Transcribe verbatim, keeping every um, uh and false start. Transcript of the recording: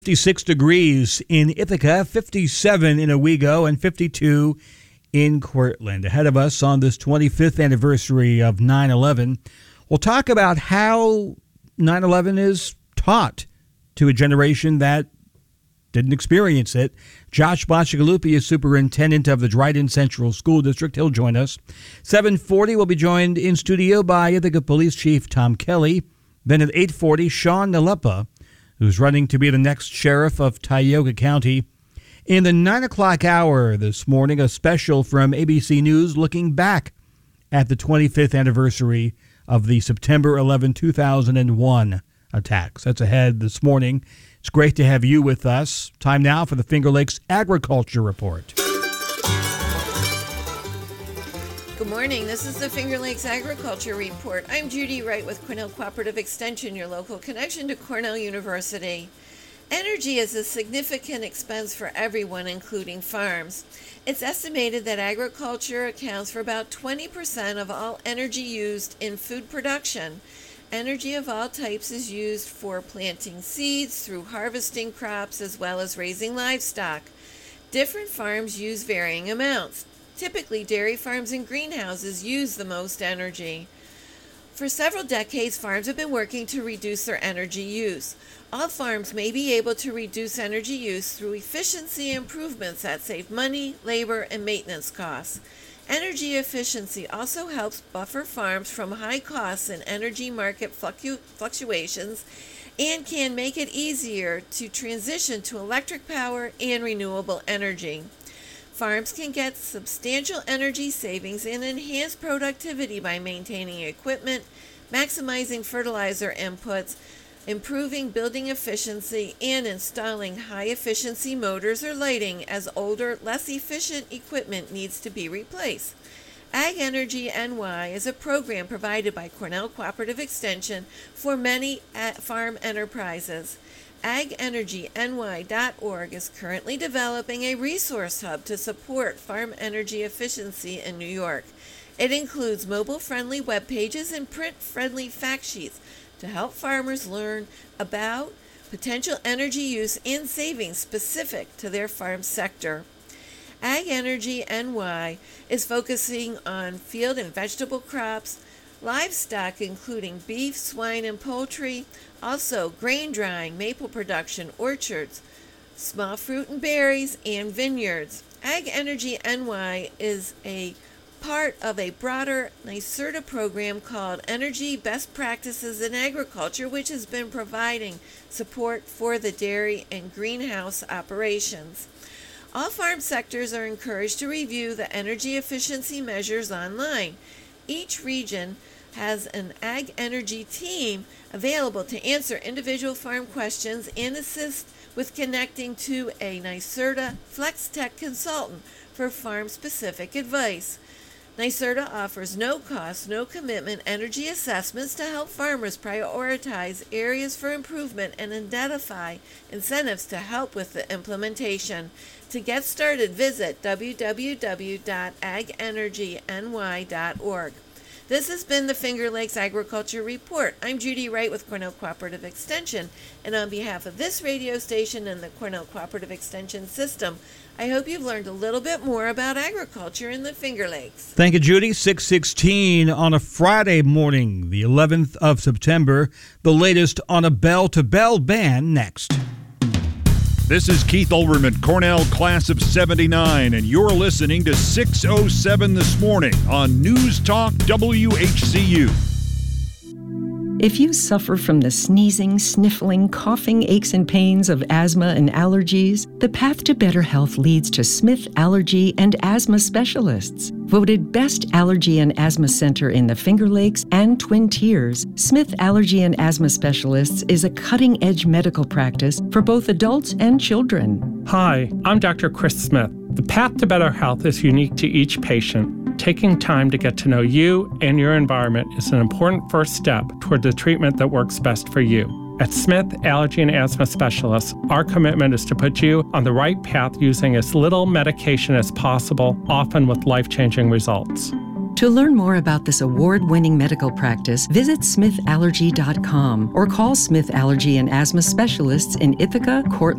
fifty-six degrees in Ithaca, fifty-seven in Owego, and fifty-two in Cortland. Ahead of us on this twenty-fifth anniversary of nine eleven, we'll talk about how nine eleven is taught to a generation that didn't experience it. Josh Bacigalupi is superintendent of the Dryden Central School District. He'll join us. seven forty, we'll be joined in studio by Ithaca Police Chief Tom Kelly. Then at eight forty, Sean Nalepa, who's running to be the next sheriff of Tioga County. In the nine o'clock hour this morning, a special from A B C News looking back at the twenty-fifth anniversary of the September eleventh, two thousand one attacks. That's ahead this morning. It's great to have you with us. Time now for the Finger Lakes Agriculture Report. Good morning. This is the Finger Lakes Agriculture Report. I'm Judy Wright with Cornell Cooperative Extension, your local connection to Cornell University. Energy is a significant expense for everyone, including farms. It's estimated that agriculture accounts for about twenty percent of all energy used in food production. Energy of all types is used for planting seeds, through harvesting crops, as well as raising livestock. Different farms use varying amounts. Typically, dairy farms and greenhouses use the most energy. For several decades, farms have been working to reduce their energy use. All farms may be able to reduce energy use through efficiency improvements that save money, labor, and maintenance costs. Energy efficiency also helps buffer farms from high costs and energy market fluctu- fluctuations and can make it easier to transition to electric power and renewable energy. Farms can get substantial energy savings and enhance productivity by maintaining equipment, maximizing fertilizer inputs, improving building efficiency, and installing high-efficiency motors or lighting as older, less efficient equipment needs to be replaced. Ag Energy N Y is a program provided by Cornell Cooperative Extension for many farm enterprises. ag energy n y dot org is currently developing a resource hub to support farm energy efficiency in New York. It includes mobile-friendly web pages and print-friendly fact sheets to help farmers learn about potential energy use and savings specific to their farm sector. Ag Energy N Y is focusing on field and vegetable crops, livestock including beef, swine, and poultry, also grain drying, maple production, orchards, small fruit and berries, and vineyards. Ag Energy N Y is a part of a broader NYSERDA program called Energy Best Practices in Agriculture, which has been providing support for the dairy and greenhouse operations. All farm sectors are encouraged to review the energy efficiency measures online. Each region has an Ag Energy team available to answer individual farm questions and assist with connecting to a NYSERDA FlexTech consultant for farm-specific advice. NYSERDA offers no-cost, no-commitment energy assessments to help farmers prioritize areas for improvement and identify incentives to help with the implementation. To get started, visit w w w dot ag energy n y dot org. This has been the Finger Lakes Agriculture Report. I'm Judy Wright with Cornell Cooperative Extension, and on behalf of this radio station and the Cornell Cooperative Extension system, I hope you've learned a little bit more about agriculture in the Finger Lakes. Thank you, Judy. six sixteen on a Friday morning, the eleventh of September. The latest on a bell-to-bell ban next. This is Keith Olbermann, Cornell Class of seventy-nine, and you're listening to six oh seven This Morning on News Talk W H C U. If you suffer from the sneezing, sniffling, coughing, aches and pains of asthma and allergies, the path to better health leads to Smith Allergy and Asthma Specialists. Voted Best Allergy and Asthma Center in the Finger Lakes and Twin Tiers, Smith Allergy and Asthma Specialists is a cutting-edge medical practice for both adults and children. Hi, I'm Doctor Chris Smith. The path to better health is unique to each patient. Taking time to get to know you and your environment is an important first step toward the treatment that works best for you. At Smith Allergy and Asthma Specialists, our commitment is to put you on the right path using as little medication as possible, often with life-changing results. To learn more about this award-winning medical practice, visit smith allergy dot com or call Smith Allergy and Asthma Specialists in Ithaca, Cortland,